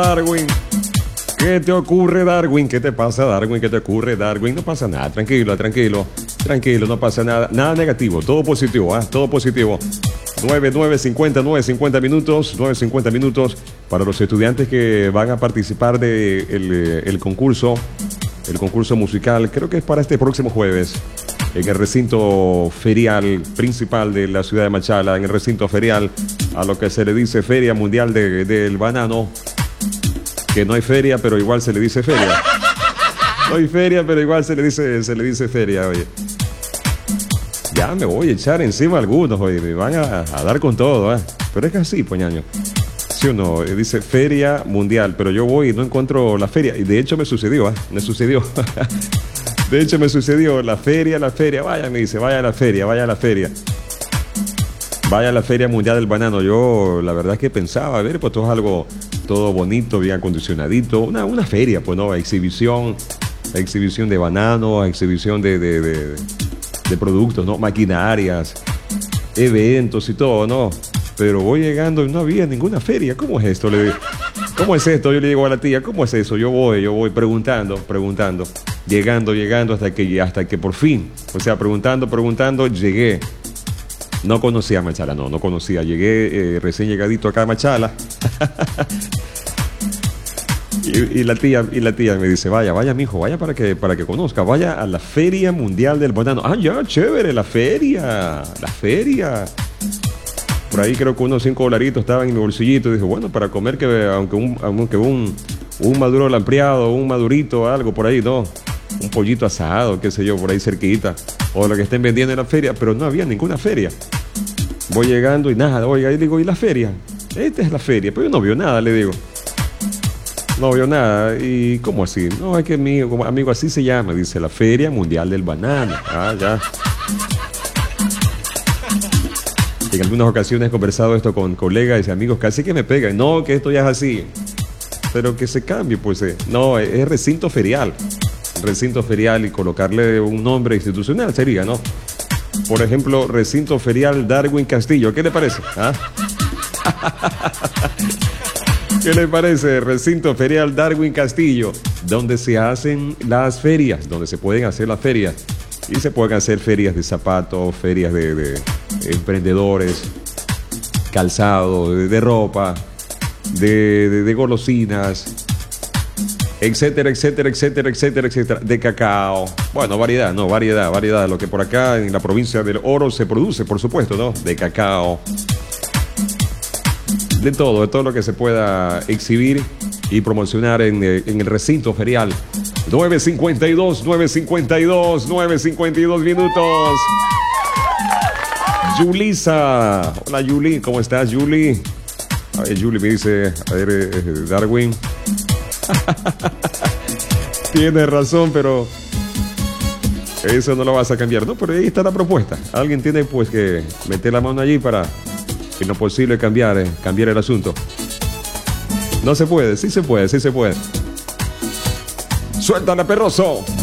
Darwin. ¿Qué te ocurre, Darwin? ¿Qué te pasa, Darwin? ¿Qué te ocurre, Darwin? No pasa nada, tranquilo, no pasa nada. Nada negativo, todo positivo, todo positivo. 9:50 minutos, 9:50 minutos para los estudiantes que van a participar de el concurso musical. Creo que es para este próximo jueves, en el recinto ferial principal de la ciudad de Machala, en el recinto ferial, a lo que se le dice Feria Mundial del Banano. Que no hay feria, pero igual se le dice feria. No hay feria, pero igual se le dice feria, oye. Ya me voy a echar encima a algunos, oye. Me van a dar con todo, Pero es que así, poñaño. Sí o no, dice Feria Mundial, pero yo voy y no encuentro la feria. Y de hecho me sucedió, me sucedió. De hecho me sucedió, la feria. Vaya, me dice, vaya a la feria. Vaya a la Feria Mundial del Banano. Yo, la verdad es que pensaba, a ver, pues todo es algo... todo bonito, bien acondicionadito, una feria, pues no, exhibición de banano, exhibición de productos, no, maquinarias, eventos y todo, no. Pero voy llegando y no había ninguna feria. ¿Cómo es esto? Le digo, ¿cómo es esto? Yo le digo a la tía, ¿cómo es eso? Yo voy preguntando, llegando hasta que por fin, o sea, preguntando, llegué. No conocía Machala, no conocía. Llegué recién llegadito acá a Machala. y la tía me dice, vaya, mijo, vaya para que conozca, vaya a la Feria Mundial del Banano. Ah, ya, chévere, la feria. Por ahí creo que unos $5 estaban en mi bolsillito. Y dije, bueno, para comer, que aunque un maduro lampreado, un madurito, algo por ahí, no. Un pollito asado, qué sé yo, por ahí cerquita. O lo que estén vendiendo en la feria, pero no había ninguna feria. Voy llegando y nada, oiga, y digo, ¿y la feria? Esta es la feria, pero yo no veo nada, le digo. No veo nada. ¿Y cómo así? No, es que amigo, así se llama, dice la Feria Mundial del Banano. Ah, ya. En algunas ocasiones he conversado esto con colegas y amigos, casi que me pegan. No, que esto ya es así. Pero que se cambie, pues. No, es recinto ferial. Recinto ferial, y colocarle un nombre institucional sería, ¿no? Por ejemplo, recinto ferial Darwin Castillo. ¿Qué le parece? ¿Qué le parece? Recinto ferial Darwin Castillo, donde se hacen las ferias, donde se pueden hacer las ferias. Y se pueden hacer ferias de zapatos, ferias de emprendedores, calzado, de ropa, de golosinas, etcétera, de cacao. Bueno, variedad, lo que por acá en la provincia del Oro se produce, por supuesto, ¿no? De cacao, de todo lo que se pueda exhibir y promocionar en el recinto ferial. 9:52 minutos. Yulisa, hola Yuli, ¿cómo estás, Yuli? A ver, Yuli me dice, a ver, Darwin. Tienes razón, pero eso no lo vas a cambiar, ¿no? Pero ahí está la propuesta. Alguien tiene pues que meter la mano allí para, en lo posible, cambiar el asunto. No se puede, sí se puede. Suéltala, perroso.